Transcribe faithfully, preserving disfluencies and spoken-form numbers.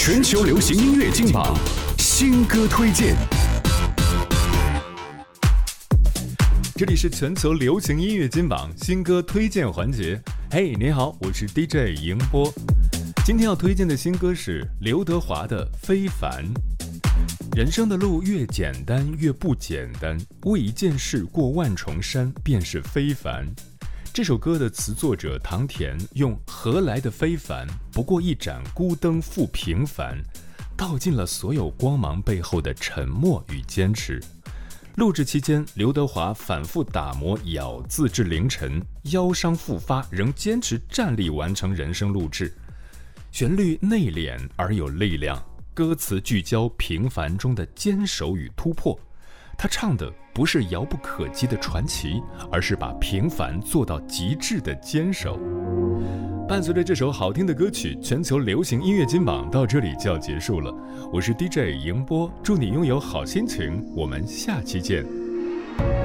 全球流行音乐金榜新歌推荐。这里是全球流行音乐金榜新歌推荐环节。嘿，你好，我是 D J 迎波。今天要推荐的新歌是刘德华的《非凡》。人生的路越简单越不简单，为一件事过万重山便是非凡。这首歌的词作者唐田用何来的非凡，不过一盏孤灯复平凡，道尽了所有光芒背后的沉默与坚持。录制期间，刘德华反复打磨咬字至凌晨，腰伤复发，仍坚持站立完成人声录制。旋律内敛而有力量，歌词聚焦平凡中的坚守与突破。他唱的不是遥不可及的传奇，而是把平凡做到极致的坚守。伴随着这首好听的歌曲，全球流行音乐金榜到这里就要结束了。我是 D J 迎波，祝你拥有好心情，我们下期见。